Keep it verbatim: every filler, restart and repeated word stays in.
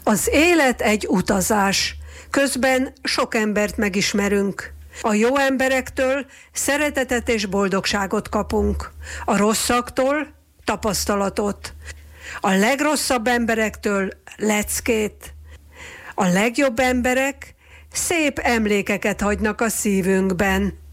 Az élet egy utazás, közben sok embert megismerünk. A jó emberektől szeretetet és boldogságot kapunk, a rosszaktól tapasztalatot, a legrosszabb emberektől leckét, a legjobb emberek szép emlékeket hagynak a szívünkben.